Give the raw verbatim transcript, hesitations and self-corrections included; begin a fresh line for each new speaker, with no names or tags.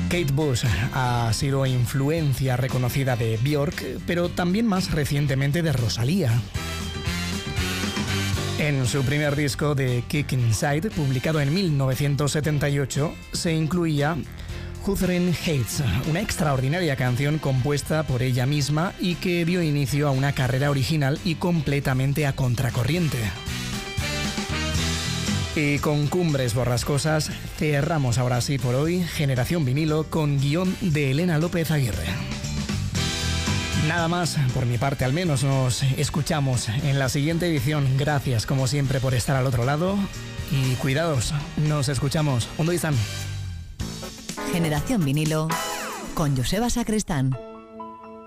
Kate Bush ha sido influencia reconocida de Björk, pero también más recientemente de Rosalía. En su primer disco de Kick Inside, publicado en mil novecientos setenta y ocho, se incluía Wuthering Heights, una extraordinaria canción compuesta por ella misma y que dio inicio a una carrera original y completamente a contracorriente. Y con Cumbres Borrascosas cerramos ahora sí por hoy Generación Vinilo con guión de Elena López Aguirre. Nada más, por mi parte al menos, nos escuchamos en la siguiente edición. Gracias como siempre por estar al otro lado y cuidados, nos escuchamos. Ondo izan.
Generación Vinilo con Joseba Sacristán.